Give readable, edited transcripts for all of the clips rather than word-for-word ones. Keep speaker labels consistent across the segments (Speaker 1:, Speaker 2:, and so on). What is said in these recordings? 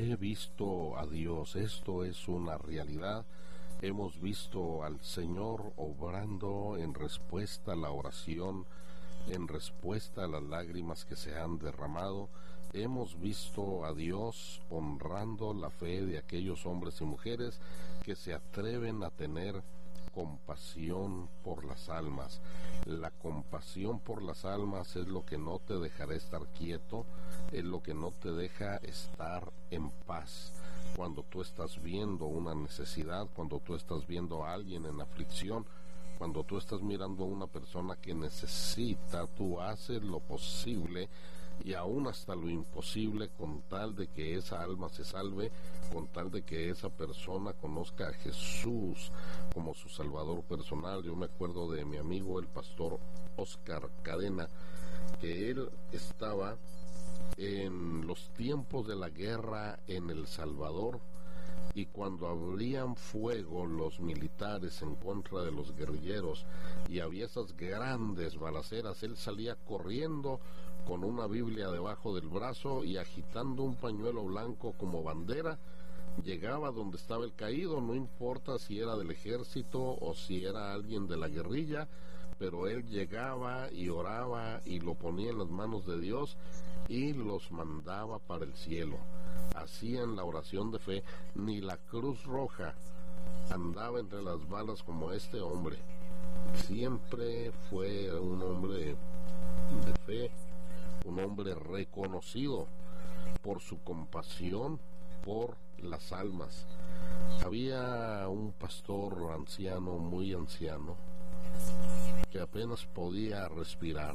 Speaker 1: he visto a Dios, esto es una realidad. Hemos visto al Señor obrando en respuesta a la oración, en respuesta a las lágrimas que se han derramado. Hemos visto a Dios honrando la fe de aquellos hombres y mujeres que se atreven a tener compasión por las almas. La compasión por las almas es lo que no te dejará estar quieto, es lo que no te deja estar en paz. Cuando tú estás viendo una necesidad, cuando tú estás viendo a alguien en aflicción, cuando tú estás mirando a una persona que necesita, tú haces lo posible y aún hasta lo imposible con tal de que esa alma se salve, con tal de que esa persona conozca a Jesús como su Salvador personal. Yo me acuerdo de mi amigo el pastor Oscar Cadena, que él estaba en los tiempos de la guerra en El Salvador, y cuando abrían fuego los militares en contra de los guerrilleros y había esas grandes balaceras, él salía corriendo con una Biblia debajo del brazo y agitando un pañuelo blanco como bandera, llegaba donde estaba el caído, no importa si era del ejército o si era alguien de la guerrilla, pero él llegaba y oraba y lo ponía en las manos de Dios y los mandaba para el cielo. Hacían la oración de fe. Ni la Cruz Roja andaba entre las balas como este hombre. Siempre fue un hombre de fe, un hombre reconocido por su compasión por las almas. Había un pastor anciano, muy anciano, que apenas podía respirar.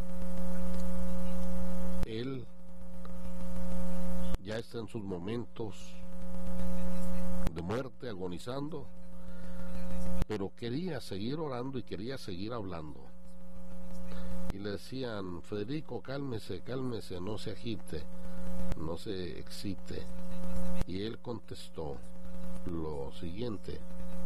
Speaker 1: Él ya está en sus momentos de muerte, agonizando, pero quería seguir orando y quería seguir hablando. Y le decían: Federico, cálmese, cálmese, no se agite, no se excite. Y él contestó lo siguiente: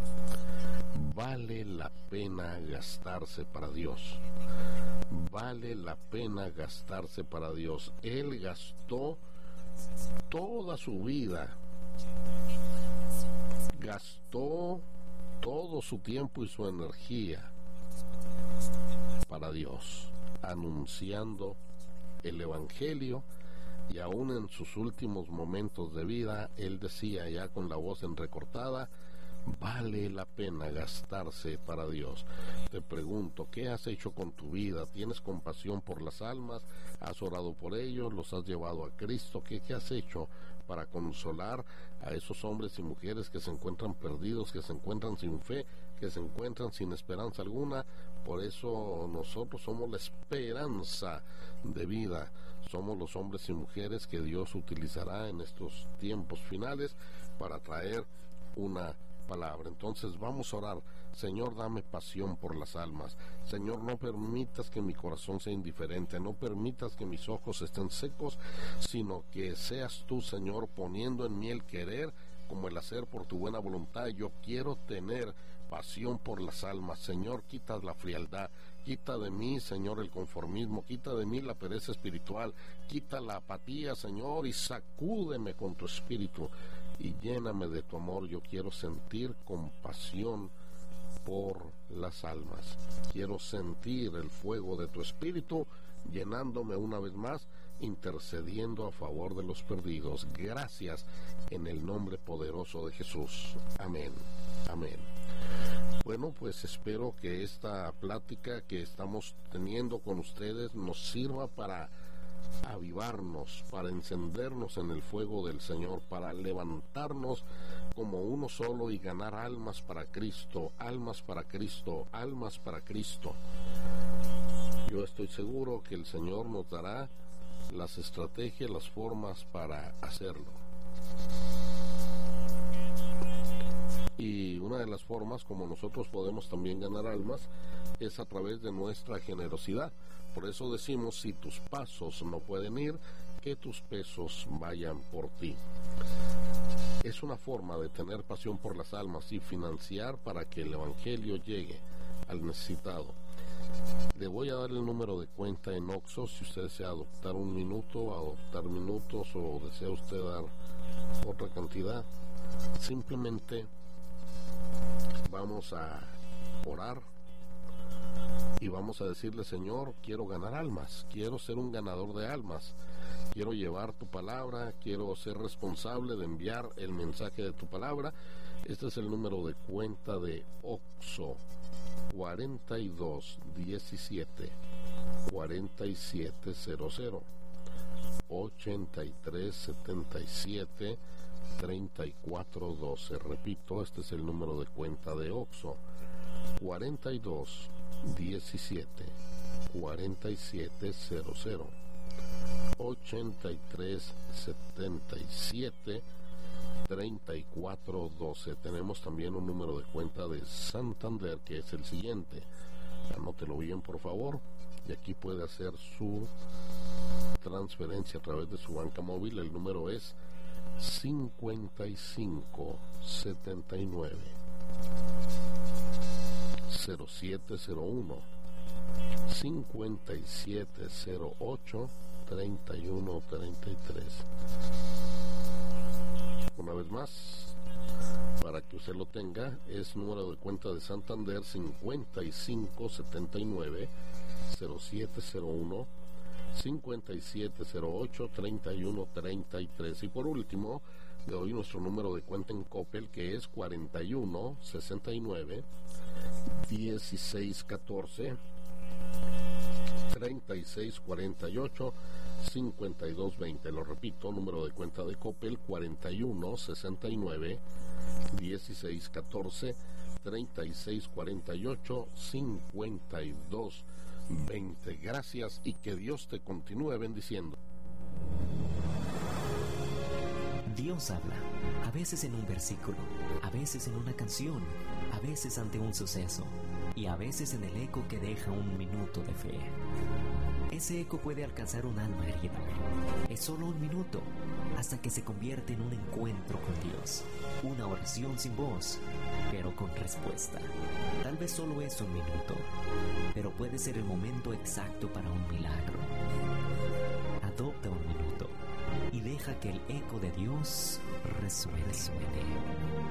Speaker 1: vale la pena gastarse para Dios. Vale la pena gastarse para Dios. Él gastó toda su vida, gastó todo su tiempo y su energía para Dios, anunciando el Evangelio, y aún en sus últimos momentos de vida, él decía ya con la voz entrecortada: vale la pena gastarse para Dios. Te pregunto, ¿qué has hecho con tu vida? ¿Tienes compasión por las almas? ¿Has orado por ellos? ¿Los has llevado a Cristo? ¿Qué has hecho para consolar a esos hombres y mujeres que se encuentran perdidos, que se encuentran sin fe, que se encuentran sin esperanza alguna? Por eso nosotros somos la esperanza de vida. Somos los hombres y mujeres que Dios utilizará en estos tiempos finales para traer una palabra. Entonces vamos a orar. Señor, dame pasión por las almas. Señor, no permitas que mi corazón sea indiferente, no permitas que mis ojos estén secos, sino que seas tú, Señor, poniendo en mí el querer como el hacer por tu buena voluntad. Yo quiero tener pasión por las almas. Señor, quita la frialdad, quita de mí, Señor, el conformismo, quita de mí la pereza espiritual, quita la apatía, Señor, y sacúdeme con tu espíritu y lléname de tu amor. Yo quiero sentir compasión por las almas. Quiero sentir el fuego de tu espíritu llenándome una vez más, intercediendo a favor de los perdidos. Gracias en el nombre poderoso de Jesús. Amén. Amén. Bueno, pues espero que esta plática que estamos teniendo con ustedes nos sirva para avivarnos, para encendernos en el fuego del Señor, para levantarnos como uno solo y ganar almas para Cristo, almas para Cristo, almas para Cristo. Yo estoy seguro que el Señor nos dará las estrategias, las formas para hacerlo. Y una de las formas como nosotros podemos también ganar almas es a través de nuestra generosidad. Por eso decimos: si tus pasos no pueden ir, que tus pesos vayan por ti. Es una forma de tener pasión por las almas y financiar para que el Evangelio llegue al necesitado. Le voy a dar el número de cuenta en OXXO si usted desea adoptar un minuto, adoptar minutos, o desea usted dar otra cantidad. Simplemente vamos a orar y vamos a decirle: Señor, quiero ganar almas, quiero ser un ganador de almas, quiero llevar tu palabra, quiero ser responsable de enviar el mensaje de tu palabra. Este es el número de cuenta de OXXO: 4217 4700 8377 3412. Repito, este es el número de cuenta de OXXO: 4217 4700 8377 3412. Tenemos también un número de cuenta de Santander, que es el siguiente. Anótelo bien, por favor, y aquí puede hacer su transferencia a través de su banca móvil. El número es 5579 0701 5708 3133. Una vez más, para que usted lo tenga, es número de cuenta de Santander: 5579 0701 5708 3133. Y por último, le doy nuestro número de cuenta en Coppel, que es 4169 1614 3648 5220. Lo repito, número de cuenta de Coppel: 4169 1614 3648 5220. Gracias, y que Dios te continúe bendiciendo.
Speaker 2: Dios habla, a veces en un versículo, a veces en una canción, a veces ante un suceso, y a veces en el eco que deja un minuto de fe. Ese eco puede alcanzar un alma herida. Es solo un minuto, hasta que se convierte en un encuentro con Dios. Una oración sin voz, pero con respuesta. Tal vez solo es un minuto, pero puede ser el momento exacto para un milagro. Adopta un minuto y deja que el eco de Dios resuene.